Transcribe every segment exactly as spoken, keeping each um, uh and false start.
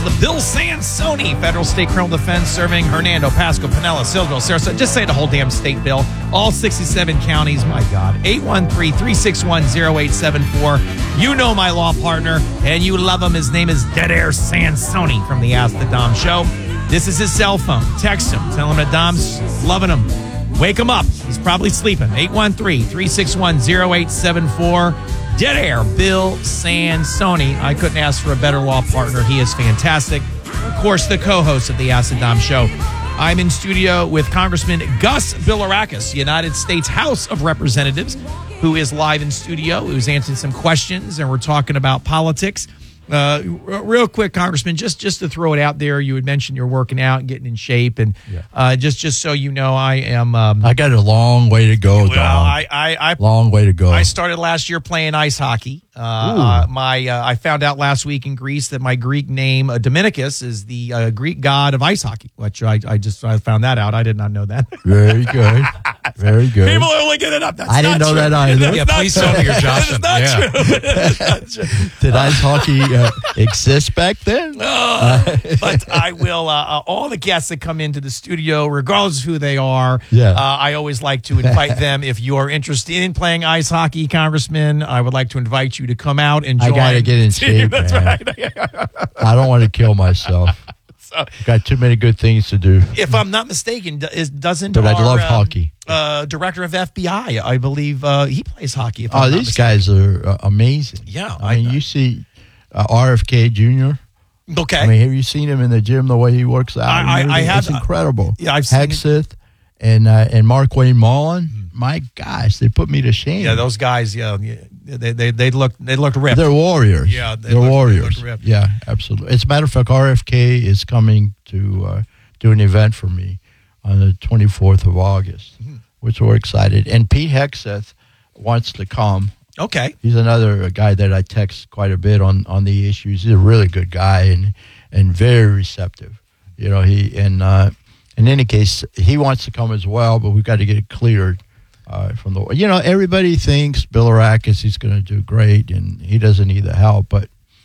Bill Sansoni, Federal State Criminal Defense, serving Hernando, Pasco, Pinellas, Hillsborough, Sarasota. Just say the whole damn state, Bill. All sixty-seven counties. My God. eight one three, three six one, zero eight seven four. You know my law partner, and you love him. His name is Dead Air Sansoni from the Ask the Dom show. This is his cell phone. Text him. Tell him that Dom's loving him. Wake him up. He's probably sleeping. eight one three, three six one, zero eight seven four. Dead Air, Bill Sansoni. I couldn't ask for a better law partner. He is fantastic. Of course, the co-host of the Ask the Dom show. I'm in studio with Congressman Gus Bilirakis, United States House of Representatives, who is live in studio, who's answering some questions, and we're talking about politics. Uh, real quick, Congressman, just, just to throw it out there, you had mentioned you're working out and getting in shape, and yeah. uh, just just so you know, I am. Um, I got a long way to go, Dom. Well, I, I, I long way to go. I started last year playing ice hockey. Uh, uh, my uh, I found out last week in Greece that my Greek name uh, Dominicus is the uh, Greek god of ice hockey, which I, I just I found that out. I did not know that. Very good, very good. People are looking it up. That's I didn't know true. that either. That's yeah, not please true. tell me you're Joshing. That's not Yeah. true. That's not true. Did ice hockey uh, exist back then? Uh, but I will. Uh, uh, all the guests that come into the studio, regardless of who they are, Yeah. uh, I always like to invite them. If you are interested in playing ice hockey, Congressman, I would like to invite you to come out and join. I gotta get in shape, That's man. right. I don't want to kill myself. So, Got too many good things to do. if I'm not mistaken, do- is, doesn't But I our, love um, hockey. Uh, director of F B I, I believe uh, he plays hockey. If I'm Oh, not these mistaken. guys are uh, amazing. Yeah, I mean, I- you see uh, R F K Junior Okay. I mean, have you seen him in the gym? The way he works out, I- and I- I everything? have- It's incredible. Yeah, I've seen it. Hexeth and uh, and Mark Wayne Mullen. My gosh, they put me to shame. yeah, those guys. Yeah, yeah, they they they look they look ripped. They're warriors. Yeah, they they are look- they warriors. look ripped. Yeah, absolutely. As a matter of fact, R F K is coming to uh, do an event for me on the twenty-fourth of August, Mm-hmm. which we're excited. And Pete Hexeth wants to come. Okay. He's another guy that I text quite a bit on, on the issues. He's a really good guy and and very receptive. You know, he and uh, in any case, he wants to come as well, but we've got to get it cleared uh, from the. You know, everybody thinks Bilirakis is going to do great, and he doesn't need the help. But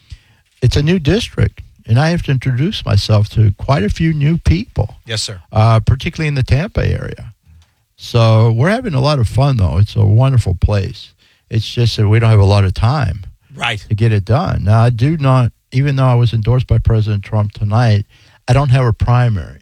it's a new district, and I have to introduce myself to quite a few new people, Yes, sir. uh, particularly in the Tampa area. So we're having a lot of fun, though. It's a wonderful place. It's just that we don't have a lot of time Right. to get it done. Now, I do not, even though I was endorsed by President Trump tonight, I don't have a primary.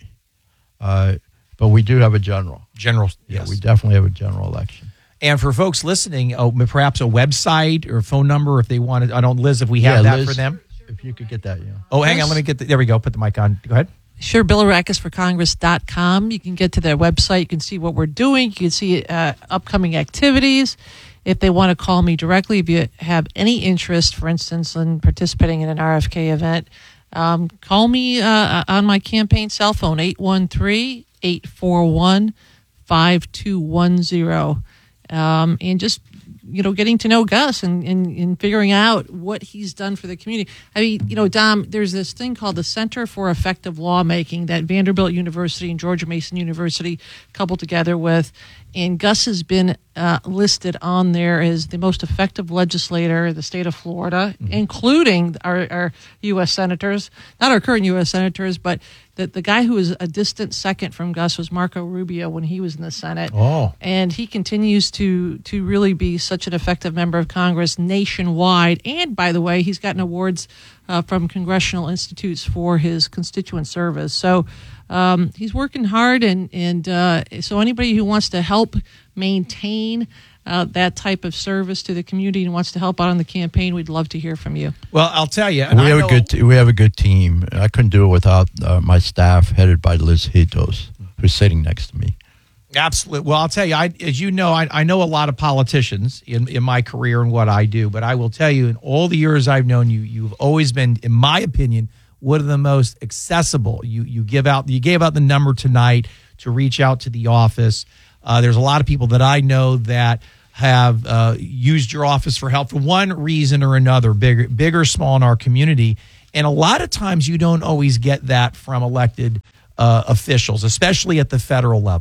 Uh, but we do have a general. General. Yeah, Yes. we definitely have a general election. And for folks listening, oh, perhaps a website or phone number if they want to. I don't, Liz, if we have Yeah, that Liz, for them. If you could get that, yeah. Oh, hang on. Let me get the, there we go. Put the mic on. Go ahead. Sure, Bilirakis for Congress dot com. You can get to their website. You can see what we're doing. You can see uh, upcoming activities. If they want to call me directly, if you have any interest, for instance, in participating in an R F K event, um, call me uh, on my campaign cell phone, eight one three, eight four one, five two one zero. Um, and just, you know, getting to know Gus and, and, and figuring out what he's done for the community. I mean, you know, Dom, there's this thing called the Center for Effective Lawmaking that Vanderbilt University and George Mason University coupled together with. And Gus has been uh, listed on there as the most effective legislator in the state of Florida, mm-hmm. including our, our U S senators, not our current U S senators, but the, the guy who was a distant second from Gus was Marco Rubio when he was in the Senate. Oh. And he continues to to really be such an effective member of Congress nationwide. And, by the way, he's gotten awards uh, from congressional institutes for his constituent service. So um, he's working hard. And, and uh, so anybody who wants to help maintain uh, that type of service to the community and wants to help out on the campaign, we'd love to hear from you. Well, I'll tell you. And we I have know, a good t- we have a good team. I couldn't do it without uh, my staff headed by Liz Hitos, who's sitting next to me. Absolutely. Well, I'll tell you, I, as you know, I, I know a lot of politicians in, in my career and what I do, but I will tell you, in all the years I've known you, you've always been, in my opinion, one of the most accessible. You you give out you gave out the number tonight to reach out to the office. Uh, there's a lot of people that I know that have uh, used your office for help for one reason or another, big, big or small in our community. And a lot of times you don't always get that from elected uh, officials, especially at the federal level.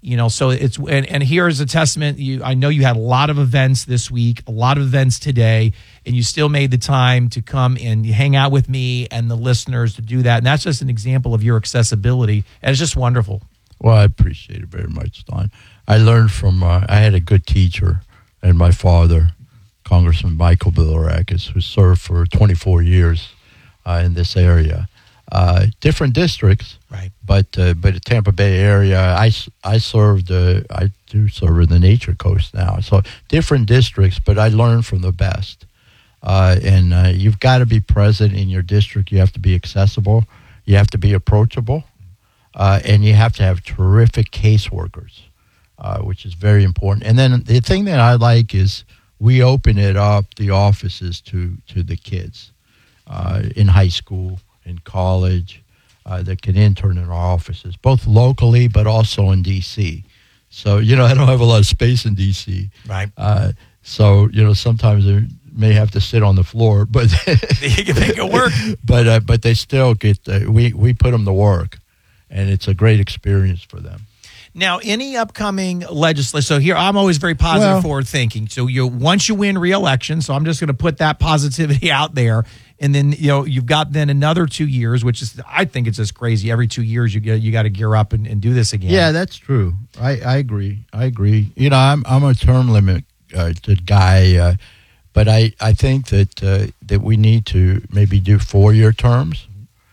You know, so it's and, and here is a testament. You, I know you had a lot of events this week, a lot of events today, and you still made the time to come and hang out with me and the listeners to do that. And that's just an example of your accessibility, and it's just wonderful. Well, I appreciate it very much, Don. I learned from uh, I had a good teacher, and my father, Congressman Michael Bilirakis, who served for twenty-four years uh, in this area. Uh, different districts, right? But uh, but the Tampa Bay area, I, I served. Uh, I do serve in the Nature Coast now, so different districts. But I learned from the best, uh, and uh, you've got to be present in your district. You have to be accessible. You have to be approachable, uh, and you have to have terrific caseworkers, uh, which is very important. And then the thing that I like is we open it up the offices to to the kids uh, in high school, in college, uh, that can intern in our offices, both locally but also in D C. So, you know, I don't have a lot of space in D C. Right. Uh, so, you know, sometimes they may have to sit on the floor, but they can make it work. But uh, but they still get, uh, we, we put them to work, and it's a great experience for them. Now, any upcoming legislation? So here, I'm always very positive, Well, forward thinking. So you once you win re-election, so I'm just going to put that positivity out there, and then you know you've got then another two years, which is I think it's just crazy. Every two years you get you got to gear up and, and do this again. Yeah, that's true. I, I agree. I agree. You know, I'm I'm a term limit uh, guy, uh, but I, I think that uh, that we need to maybe do four year terms,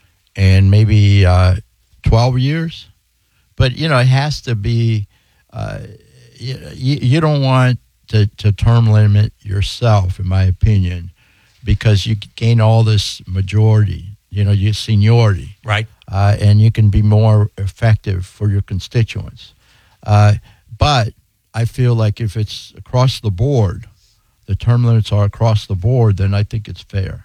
and maybe uh, twelve years. But, you know, it has to be, uh, you, you don't want to, to term limit yourself, in my opinion, because you gain all this majority, you know, your seniority. Right. Uh, and you can be more effective for your constituents. Uh, but I feel like if it's across the board, the term limits are across the board, then I think it's fair.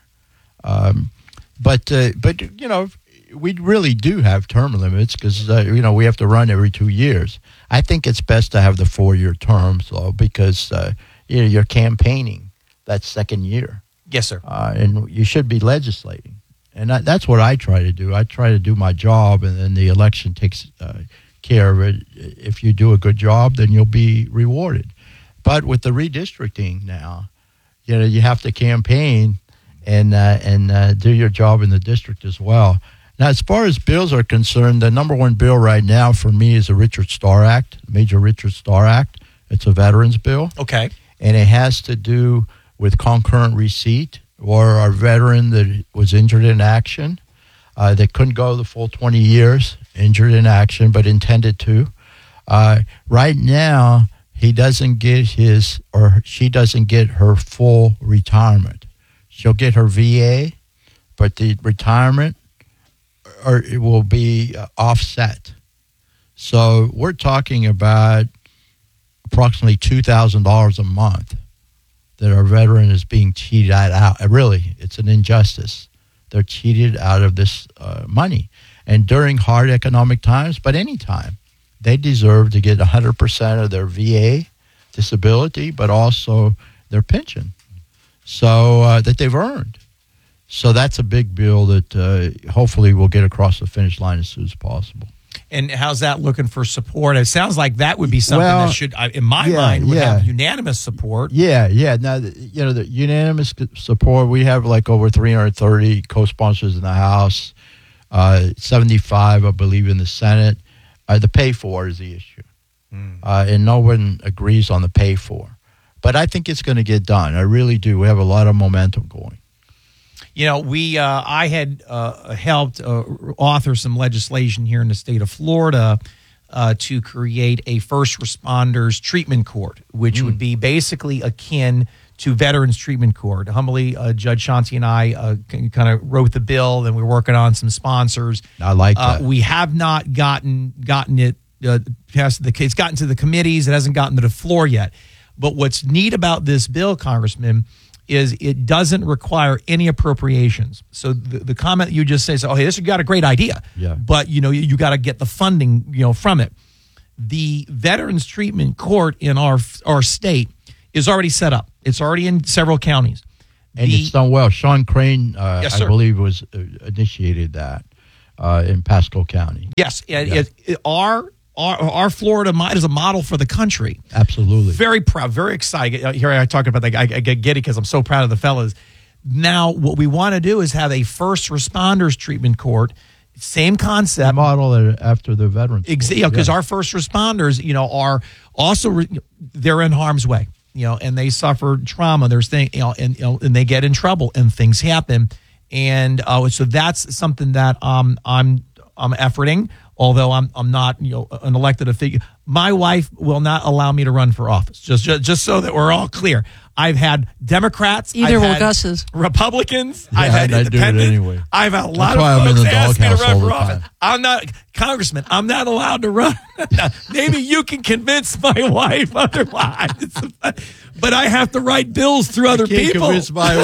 Um, but, uh, but you know, we really do have term limits because, uh, you know, we have to run every two years. I think it's best to have the four-year terms, though, because, uh, you know, you're campaigning that second year. Yes, sir. Uh, and you should be legislating. And I, that's what I try to do. I try to do my job, and then the election takes uh, care of it. If you do a good job, then you'll be rewarded. But with the redistricting now, you know, you have to campaign and, uh, and uh, do your job in the district as well. Now, as far as bills are concerned, the number one bill right now for me is the Richard Starr Act, Major Richard Starr Act. It's a veterans bill. Okay. And it has to do with concurrent receipt or a veteran that was injured in action uh, that couldn't go the full twenty years, injured in action, but intended to. Uh, right now, he doesn't get his or she doesn't get her full retirement. She'll get her V A, but the retirement or it will be uh, offset. So we're talking about approximately two thousand dollars a month that our veteran is being cheated out. Really, it's an injustice. They're cheated out of this uh, money. And during hard economic times, but any time, they deserve to get one hundred percent of their V A disability, but also their pension, so uh, that they've earned. So that's a big bill that uh, hopefully we'll get across the finish line as soon as possible. And how's that looking for support? It sounds like that would be something well, that should, in my yeah, mind, would yeah. have unanimous support. Yeah, yeah. Now, you know, the unanimous support, we have like over three hundred thirty co-sponsors in the House, uh, seventy-five, I believe, in the Senate. Uh, the pay for is the issue. Mm. Uh, and no one agrees on the pay for. But I think it's going to get done. I really do. We have a lot of momentum going. You know, we uh, I had uh, helped uh, author some legislation here in the state of Florida uh, to create a first responders treatment court, which mm. would be basically akin to Veterans Treatment Court. Humbly, uh, Judge Shanti and I uh, kind of wrote the bill, and we're working on some sponsors. I like that. Uh, we have not gotten gotten it uh, past the it's gotten to the committees. It hasn't gotten to the floor yet. But what's neat about this bill, Congressman, is it doesn't require any appropriations. So the, the comment you just say is, oh, hey, this you got a great idea, yeah. but you know you, you got to get the funding, you know, from it. The Veterans Treatment Court in our our state is already set up. It's already in several counties, and the, it's done well. Sean Crane, uh, yes, I believe, was uh, initiated that uh, in Pasco County. Yes, and yeah. it, it, our our, our Florida is a model for the country. Absolutely. Very proud, very excited. Here I talk about that. I, I get it because I'm so proud of the fellas. Now, what we want to do is have a first responders treatment court. Same concept. Model it after the veterans. Exactly, because yeah. our first responders, you know, are also re- they're in harm's way, you know, and they suffer trauma. There's things, you know, and you know, and they get in trouble, and things happen, and uh, so that's something that um I'm I'm efforting. Although I'm I'm not you know an elected official, my wife will not allow me to run for office. Just just, just so that we're all clear. I've had Democrats, either I've will had Gus's, Republicans, yeah, I've had I independents. Anyway. I've had a lot That's of folks ask me to run for office. time. I'm not Congressman. I'm not allowed to run. Maybe you can convince my wife otherwise, but I have to write bills through other I can't people. Convince my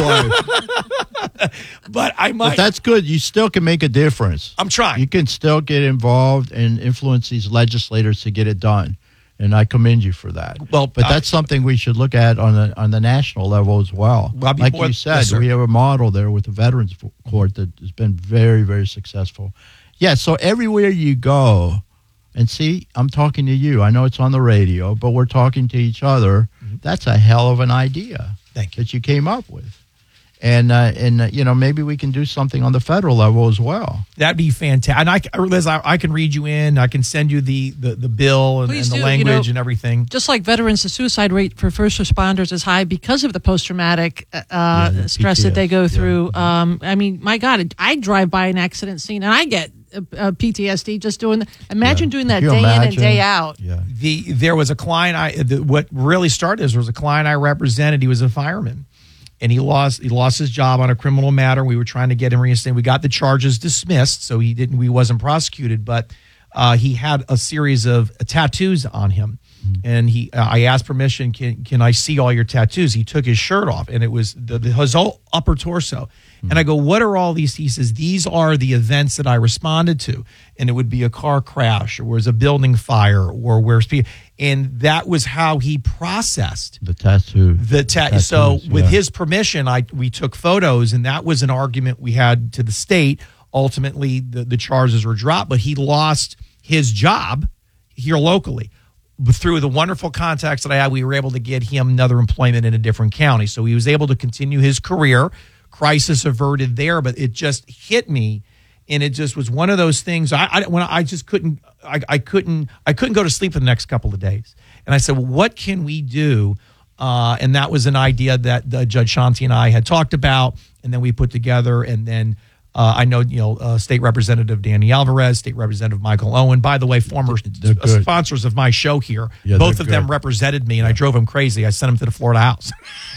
wife. But I might. But that's good. You still can make a difference. I'm trying. You can still get involved and influence these legislators to get it done. And I commend you for that. Well, but uh, that's something we should look at on the on the national level as well. well like more, you said, yes, we have a model there with the Veterans Court that has been very, very successful. Yeah, so everywhere you go, and see, I'm talking to you. I know it's on the radio, but we're talking to each other. Mm-hmm. That's a hell of an idea Thank you. that you came up with. And, uh, and uh, you know, maybe we can do something on the federal level as well. That'd be fantastic. And I, Liz, I, I can read you in. I can send you the, the, the bill and, and the do, language you know, and everything. Just like veterans, the suicide rate for first responders is high because of the post-traumatic uh, Yeah, the stress P T S, that they go through. yeah. Um, I mean, my God, I drive by an accident scene and I get uh, uh, P T S D just doing. Imagine Yeah. doing that Can you day imagine? in and day out. Yeah. The there was a client. I the, what really started this was a client I represented. He was a fireman. And he lost he lost his job on a criminal matter. We were trying to get him reinstated. We got the charges dismissed, so he didn't. We wasn't prosecuted, but uh, he had a series of tattoos on him. Mm-hmm. And he, uh, I asked permission. Can can I see all your tattoos? He took his shirt off, and it was the, the his whole upper torso. Mm-hmm. And I go, what are all these? He says, these are the events that I responded to. And it would be a car crash, or was a building fire, or where's people. And that was how he processed The tattoo. the ta- tattoos, so with yeah. his permission, I we took photos, and that was an argument we had to the state. Ultimately, the, the charges were dropped, but he lost his job here locally. But through the wonderful contacts that I had, we were able to get him another employment in a different county. So he was able to continue his career. Crisis averted there, but it just hit me. And it just was one of those things. I, I when I just couldn't, I, I couldn't, I couldn't go to sleep for the next couple of days. And I said, well, what can we do? Uh, and that was an idea that uh, Judge Shanti and I had talked about, and then we put together. And then uh, I know, you know, uh, State Representative Danny Alvarez, State Representative Michael Owen. By the way, former They're sponsors of my show here. Yeah, both of good. them represented me, and I drove them crazy. I sent them to the Florida House.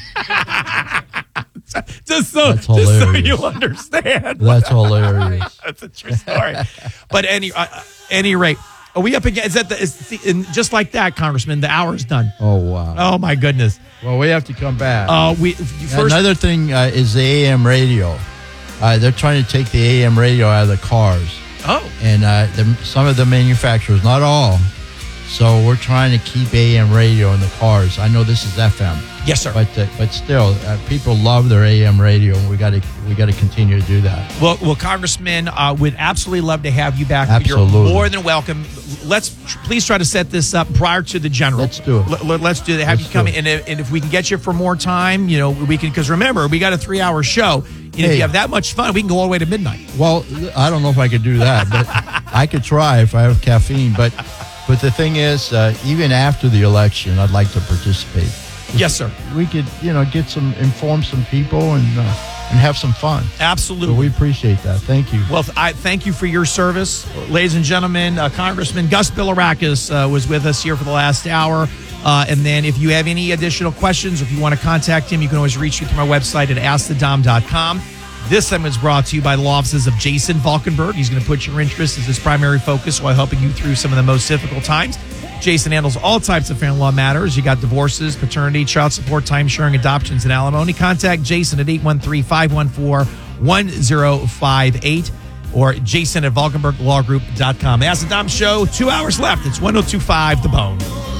Just so, That's just so hilarious. you understand. That's hilarious. That's a true story. But any uh, any rate, are we up again? Is that the, is, and just like that, Congressman? The hour's done. Oh, wow. Oh my goodness. Well, we have to come back. Uh, we first. Another thing uh, is the A M radio. Uh, they're trying to take the A M radio out of the cars. Oh, And uh, the, some of the manufacturers, not all. So we're trying to keep A M radio in the cars. I know this is F M. yes, sir. But uh, but still, uh, people love their A M radio, and we got to we got to continue to do that. Well, well, Congressman, uh, we'd absolutely love to have you back. Absolutely. You're more than welcome. Let's tr- please try to set this up prior to the general. Let's do it. Let, let, let's do that. Have Let's you come do in, it. and if, and if we can get you for more time, you know, we can. Because remember, we got a three-hour show. And if Hey. you have that much fun, we can go all the way to midnight. Well, I don't know if I could do that, but I could try if I have caffeine. But but the thing is, uh, even after the election, I'd like to participate. Yes, sir. We could, you know, get some, inform some people and uh, and have some fun. Absolutely. So we appreciate that. Thank you. Well, I thank you for your service. Ladies and gentlemen, uh, Congressman Gus Bilirakis uh, was with us here for the last hour. Uh, and then if you have any additional questions, or if you want to contact him, you can always reach me through my website at ask the dom dot com. This segment is brought to you by the law offices of Jason Valkenberg. He's going to put your interests as his primary focus while helping you through some of the most difficult times. Jason handles all types of family law matters. You got divorces, paternity, child support, time sharing, adoptions, and alimony. Contact Jason at eight one three, five one four, one zero five eight or Jason at Valkenberg Law Group dot com. The Ask the Dom Show, two hours left. It's one oh two point five The Bone.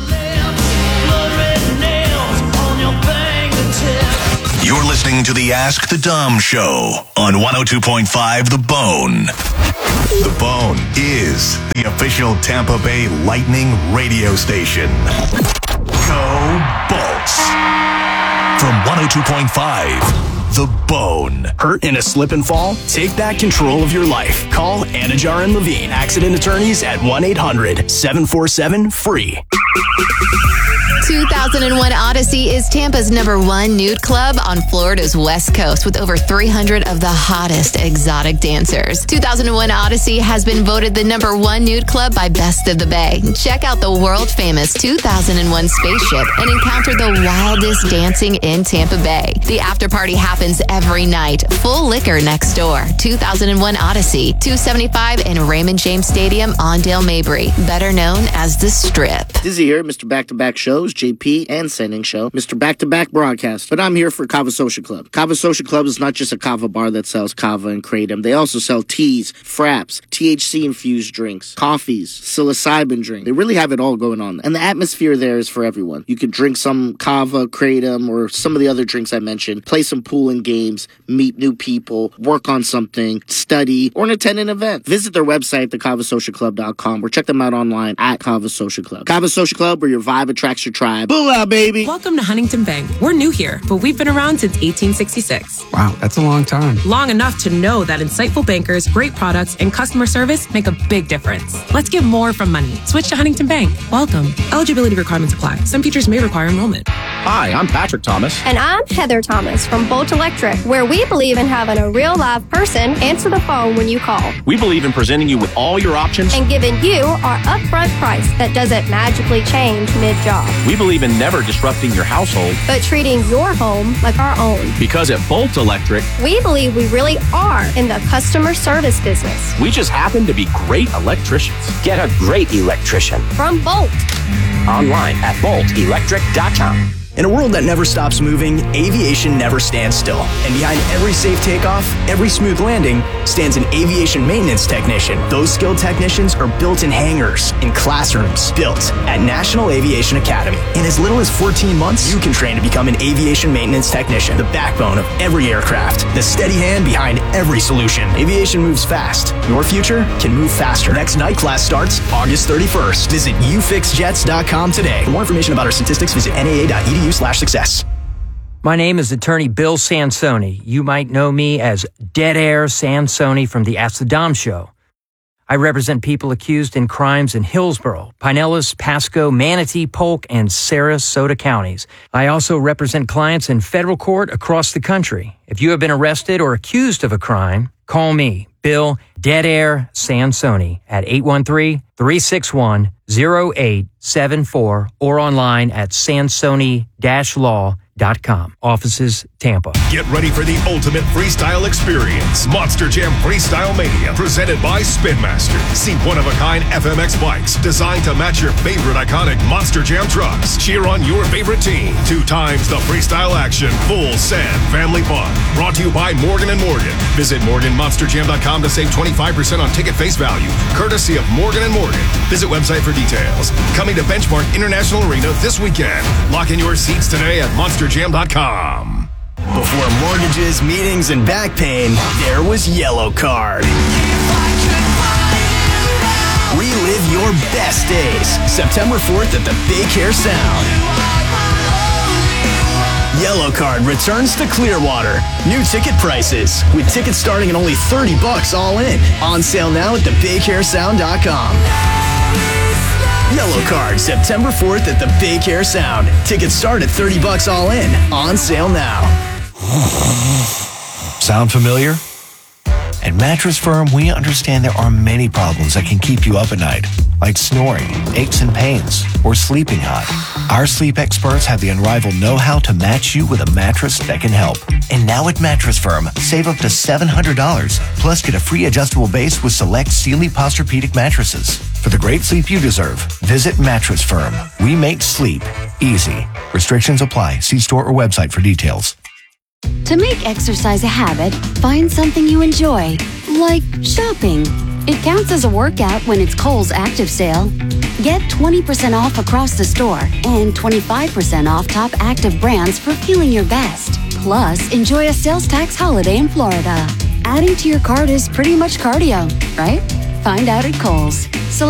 You're listening to the Ask the Dom Show on one oh two point five The Bone. The Bone. is the official Tampa Bay Lightning radio station. Go Bolts. From one oh two point five, The Bone. Hurt in a slip and fall? Take back control of your life. Call Anajar and Levine, accident attorneys at one eight hundred seven four seven free. two thousand one Odyssey is Tampa's number one nude club on Florida's West Coast with over three hundred of the hottest exotic dancers. two thousand one Odyssey has been voted the number one nude club by Best of the Bay. Check out the world-famous two thousand one spaceship and encounter the wildest dancing in Tampa Bay. The after party happens every night. Full liquor next door. two thousand one Odyssey, two seventy-five in Raymond James Stadium on Dale Mabry, better known as The Strip. Dizzy here, Mister Back-to-Back Shows, J P and Sending Show, Mister Back-to-Back Broadcast. But I'm here for Kava Social Club. Kava Social Club is not just a kava bar that sells kava and kratom. They also sell teas, fraps, T H C-infused drinks, coffees, psilocybin drink. They really have it all going on. And the atmosphere there is for everyone. You can drink some kava, kratom, or some of the other drinks I mentioned, play some pool and games, meet new people, work on something, study, or attend an event. Visit their website, the kava social club dot com, or check them out online at Kava Social Club. Kava Social Club, where your vibe attracts your tribe. Booyah, baby! Welcome to Huntington Bank. We're new here, but we've been around since eighteen sixty-six. Wow, that's a long time. Long enough to know that insightful bankers, great products, and customer service make a big difference. Let's get more from money. Switch to Huntington Bank. Welcome. Eligibility requirements apply. Some features may require enrollment. Hi, I'm Patrick Thomas. And I'm Heather Thomas from Bolt Electric, where we believe in having a real live person answer the phone when you call. We believe in presenting you with all your options and giving you our upfront price that doesn't magically change mid-job. We believe in never disrupting your household, but treating your home like our own. Because at Bolt Electric, we believe we really are in the customer service business. We just happen to be great electricians. Get a great electrician from Bolt. Online at bolt electric dot com. In a world that never stops moving, aviation never stands still. And behind every safe takeoff, every smooth landing, stands an aviation maintenance technician. Those skilled technicians are built in hangars, in classrooms, built at National Aviation Academy. In as little as fourteen months, you can train to become an aviation maintenance technician, the backbone of every aircraft, the steady hand behind every solution. Aviation moves fast. Your future can move faster. Next night class starts August thirty-first. Visit u fix jets dot com today. For more information about our statistics, visit N A A dot E D U slash success. My name is attorney Bill Sansoni. You might know me as Dead Air Sansoni from the Ask the Dom Show. I represent people accused in crimes in Hillsborough, Pinellas, Pasco, Manatee, Polk, and Sarasota counties. I also represent clients in federal court across the country. If you have been arrested or accused of a crime, call me, Bill Dead Air Sansoni, at eight one three, three six one, zero eight seven four or online at sansoni dash law dot com. Offices, Tampa. Get ready for the ultimate freestyle experience. Monster Jam Freestyle Mania, presented by Spin Master. See one-of-a-kind F M X bikes designed to match your favorite iconic Monster Jam trucks. Cheer on your favorite team. Two times the freestyle action. Full send family fun. Brought to you by Morgan and Morgan. Visit morgan monster jam dot com to save twenty-five percent on ticket face value, courtesy of Morgan and Morgan. Visit website for details. Coming to Benchmark International Arena this weekend. Lock in your seats today at monster jam dot com. Before mortgages, meetings, and back pain, there was Yellow Card. Relive your best days. September fourth at the Big Hair Sound. Yellow Card returns to Clearwater. New ticket prices, with tickets starting at only thirty bucks all in. On sale now at the big hair sound dot com. Yellow Card, September fourth at the Big Hair Sound. Tickets start at thirty bucks all in. On sale now. Sound familiar? At Mattress Firm, we understand there are many problems that can keep you up at night, like snoring, aches and pains, or sleeping hot. Our sleep experts have the unrivaled know-how to match you with a mattress that can help. And now at Mattress Firm, save up to seven hundred dollars, plus get a free adjustable base with select Sealy Posturepedic mattresses. For the great sleep you deserve, visit Mattress Firm. We make sleep easy. Restrictions apply. See store or website for details. To make exercise a habit, find something you enjoy, like shopping. It counts as a workout when it's Kohl's Active Sale. Get twenty percent off across the store and twenty-five percent off top active brands for feeling your best. Plus, enjoy a sales tax holiday in Florida. Adding to your cart is pretty much cardio, right? Find out at Kohl's. Select